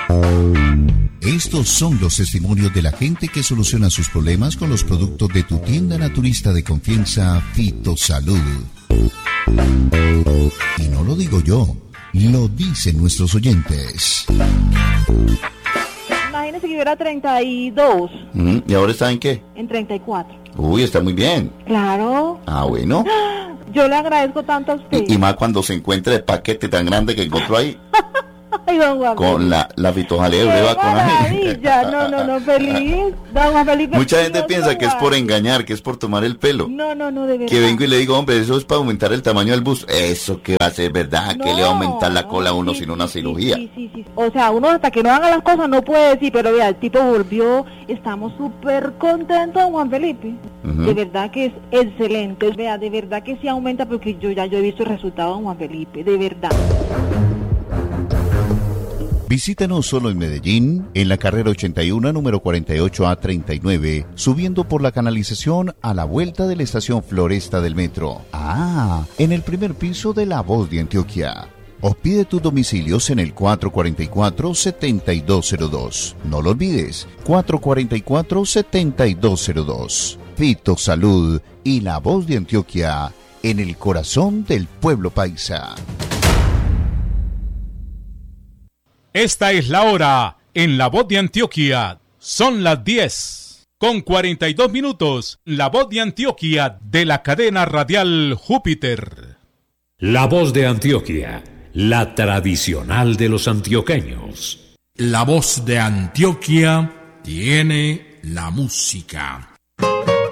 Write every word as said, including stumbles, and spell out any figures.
Estos son los testimonios de la gente que soluciona sus problemas con los productos de tu tienda naturista de confianza, Fitosalud. Y no lo digo yo, lo dicen nuestros oyentes. Imagínese que yo era treinta y dos. Mm, ¿Y ahora está en qué? En treinta y cuatro. Uy, está muy bien. Claro. Ah, bueno. Yo le agradezco tanto a usted. Y, y más cuando se encuentra el paquete tan grande que encontró ahí. Ay, don Juan Con Felipe. la, la Fitosalud ¡Qué breva con maravilla! No, no, no, feliz. Don Juan Felipe. Mucha gente Dios piensa lo que es por guarde. engañar, que es por tomar el pelo. No, no, no, de verdad. Que vengo y le digo, hombre, eso es para aumentar el tamaño del busto. Eso que va a ser verdad, que le va a aumentar la cola a uno sí, sin sí, una sí, cirugía. Sí, sí, sí. O sea, uno hasta que no haga las cosas no puede decir, pero vea, el tipo volvió, estamos súper contentos, don Juan Felipe. Ujú. De verdad que es excelente. Vea, de verdad que sí aumenta porque yo ya yo he visto el resultado, don Juan Felipe, de verdad. Visítanos solo en Medellín, en la carrera ochenta y uno, número cuarenta y ocho A treinta y nueve, subiendo por la canalización a la vuelta de la estación Floresta del metro. Ah, en el primer piso de La Voz de Antioquia. O pide tus domicilios en el cuatro cuatro cuatro, siete dos cero dos. No lo olvides, cuatro cuatro cuatro, siete dos cero dos. Fitosalud y La Voz de Antioquia, en el corazón del pueblo paisa. Esta es la hora en La Voz de Antioquia. Son las diez con cuarenta y dos minutos. La Voz de Antioquia de la cadena radial Júpiter. La Voz de Antioquia, la tradicional de los antioqueños. La Voz de Antioquia tiene la música.